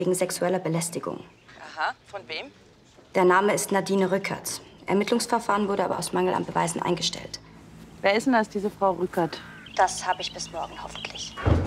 wegen sexueller Belästigung. Aha, von wem? Der Name ist Nadine Rückert. Ermittlungsverfahren wurde aber aus Mangel an Beweisen eingestellt. Wer ist denn das, diese Frau Rückert? Das habe ich bis morgen hoffentlich.